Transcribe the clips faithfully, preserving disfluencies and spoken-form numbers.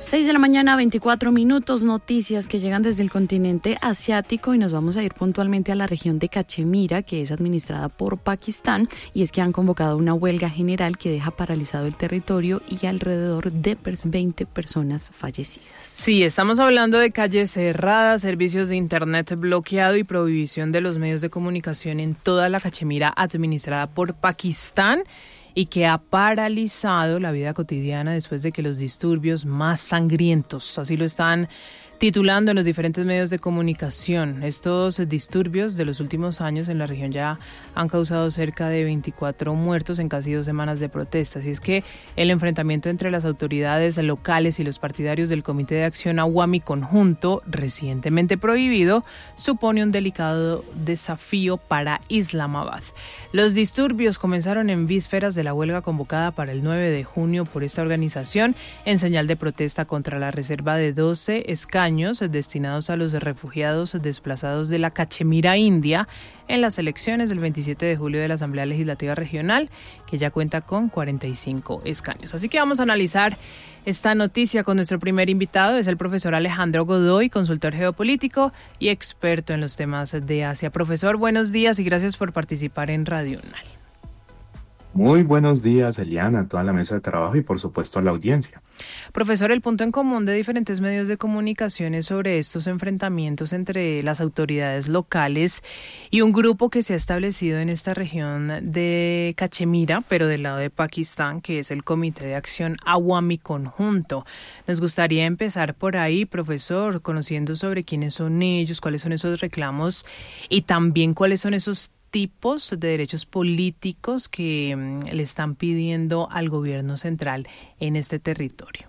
seis de la mañana, veinticuatro minutos, noticias que llegan desde el continente asiático y nos vamos a ir puntualmente a la región de Cachemira, que es administrada por Pakistán, y es que han convocado una huelga general que deja paralizado el territorio y alrededor de veinte personas fallecidas. Sí, estamos hablando de calles cerradas, servicios de internet bloqueado y prohibición de los medios de comunicación en toda la Cachemira administrada por Pakistán, y que ha paralizado la vida cotidiana después de que los disturbios más sangrientos, así lo están titulando en los diferentes medios de comunicación. Estos disturbios de los últimos años en la región ya han causado cerca de veinticuatro muertos en casi dos semanas de protestas. Y es que el enfrentamiento entre las autoridades locales y los partidarios del Comité de Acción Awami Conjunto, recientemente prohibido, supone un delicado desafío para Islamabad. Los disturbios comenzaron en vísperas de la huelga convocada para el nueve de junio por esta organización en señal de protesta contra la reserva de doce escaños destinados a los refugiados desplazados de la Cachemira India en las elecciones del veintisiete de julio de la Asamblea Legislativa Regional, que ya cuenta con cuarenta y cinco escaños. Así que vamos a analizar esta noticia con nuestro primer invitado, es el profesor Alejandro Godoy, consultor geopolítico y experto en los temas de Asia. Profesor, buenos días y gracias por participar en Radio UNAL. Muy buenos días, Eliana, a toda la mesa de trabajo y por supuesto a la audiencia. Profesor, el punto en común de diferentes medios de comunicación es sobre estos enfrentamientos entre las autoridades locales y un grupo que se ha establecido en esta región de Cachemira, pero del lado de Pakistán, que es el Comité de Acción Awami Conjunto. Nos gustaría empezar por ahí, profesor, conociendo sobre quiénes son ellos, cuáles son esos reclamos y también cuáles son esos tipos de derechos políticos que um, le están pidiendo al gobierno central en este territorio.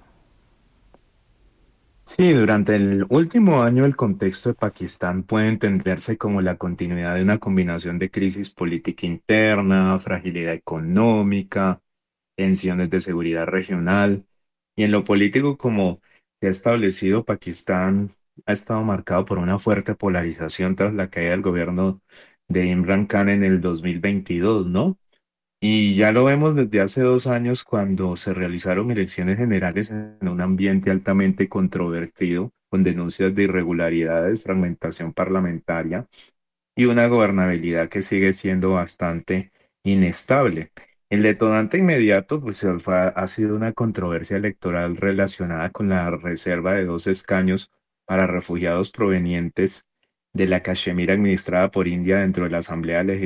Sí, durante el último año el contexto de Pakistán puede entenderse como la continuidad de una combinación de crisis política interna, fragilidad económica, tensiones de seguridad regional, y en lo político, como se ha establecido, Pakistán ha estado marcado por una fuerte polarización tras la caída del gobierno de Imran Khan en el dos mil veintidós, ¿no? Y ya lo vemos desde hace dos años cuando se realizaron elecciones generales en un ambiente altamente controvertido, con denuncias de irregularidades, fragmentación parlamentaria y una gobernabilidad que sigue siendo bastante inestable. El detonante inmediato pues, fue- ha sido una controversia electoral relacionada con la reserva de dos escaños para refugiados provenientes de la Cachemira administrada por India dentro de la Asamblea Legislativa